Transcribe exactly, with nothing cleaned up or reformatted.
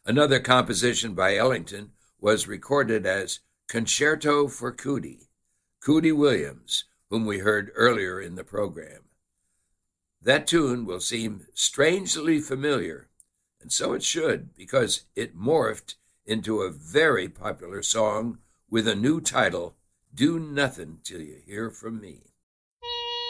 Another composition by Ellington was recorded as Concerto for Cootie, Cootie Williams, whom we heard earlier in the program. That tune will seem strangely familiar, and so it should, because it morphed into a very popular song with a new title, Do Nothing Till You Hear From Me.